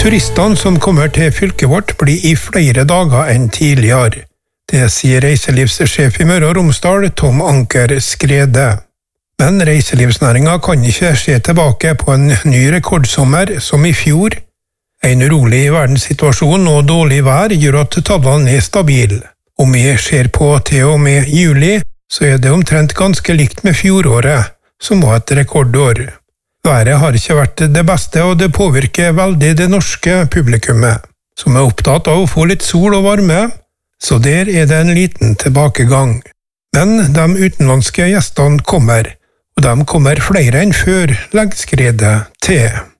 Turistene som kommer til fylket vårt blir i flere dager enn tidligere. Det sier reiselivssjef i Møre og Romsdal, Tom Anker Skrede. Men reiselivsnæringen kan ikke se tilbake på en ny rekordsommer som i fjor. En urolig verdenssituasjon og dårlig vær gjør at tallene er stabile. Om vi ser på til og med juli, så er det omtrent ganske likt med fjoråret, som var et rekordår. Været har ikke vært det beste, og det påvirker veldig det norske publikummet, som er opptatt av å få litt sol og varme, så der er det en liten tilbakegang. Men de utenlandske gjestene kommer, og de kommer flere enn før, legger Skrede til.